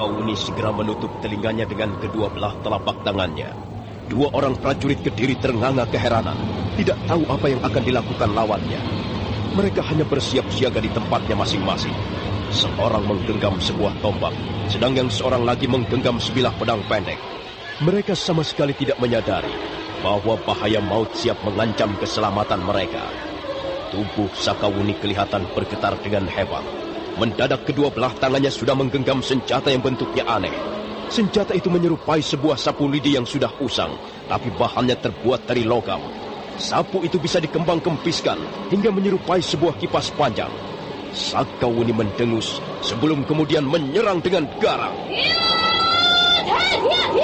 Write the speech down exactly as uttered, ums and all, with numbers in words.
Sakawuni segera menutup telinganya dengan kedua belah telapak tangannya. Dua orang prajurit Kediri ternganga keheranan, tidak tahu apa yang akan dilakukan lawannya. Mereka hanya bersiap siaga di tempatnya masing-masing. Seorang menggenggam sebuah tombak, sedang yang seorang lagi menggenggam sebilah pedang pendek. Mereka sama sekali tidak menyadari bahwa bahaya maut siap mengancam keselamatan mereka. Tubuh Sakawuni kelihatan bergetar dengan hebat. Mendadak kedua belah tangannya sudah menggenggam senjata yang bentuknya aneh. Senjata itu menyerupai sebuah sapu lidi yang sudah usang, tapi bahannya terbuat dari logam. Sapu itu bisa dikembang-kempiskan hingga menyerupai sebuah kipas panjang. Sakawuni mendengus sebelum kemudian menyerang dengan garang.